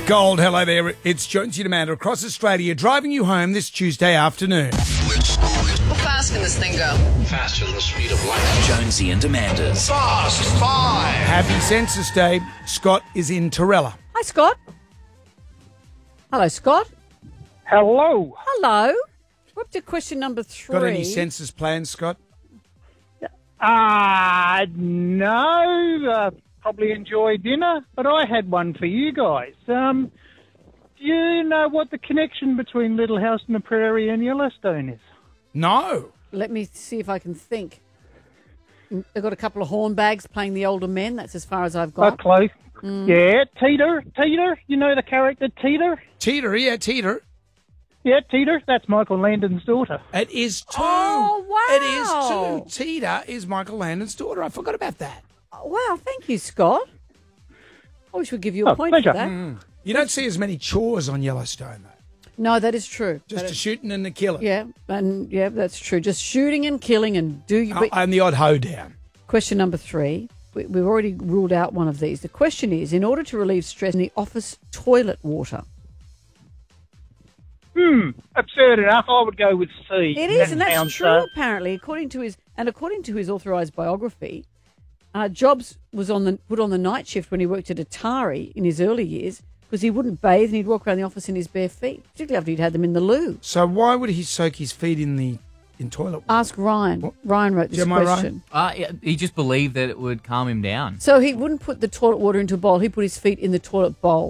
Gold, hello there. It's Jonesy and Amanda across Australia driving you home this Tuesday afternoon. How fast can this thing go? Faster than the speed of light. Jonesy and Amanda's. Fast Five. Happy Census Day. Scott is in Torella. Hi, Scott. Hello, Scott. Hello. Hello. We're up to question number 3. Got any census plans, Scott? No. Probably enjoy dinner, but I had one for you guys. Do you know what the connection between Little House on the Prairie and Yellowstone is? No. Let me see if I can think. I've got a couple of hornbags playing the older men. That's as far as I've got. Close. Yeah, Teeter. You know the character Teeter? Teeter, yeah, Teeter. Yeah, Teeter. That's Michael Landon's daughter. It is too. Oh, wow. It is too. Teeter is Michael Landon's daughter. I forgot about that. Oh, wow, thank you, Scott. I wish we'd give you a point pleasure. for that. You don't see as many chores on Yellowstone, though. No, that is true. Just the shooting and the killing. Yeah, that's true. Just shooting and killing and do you... And the odd hoedown. Question number 3. We've already ruled out one of these. The question is, in order to relieve stress in the office toilet water. Absurd enough. I would go with C. It is, and that's sounds, true, apparently. According to his authorised biography, Jobs was put on the night shift when he worked at Atari in his early years because he wouldn't bathe and he'd walk around the office in his bare feet, particularly after he'd had them in the loo. So why would he soak his feet in toilet water? Ask Ryan. What? Ryan wrote this question. He just believed that it would calm him down. So he wouldn't put the toilet water into a bowl. He put his feet in the toilet bowl.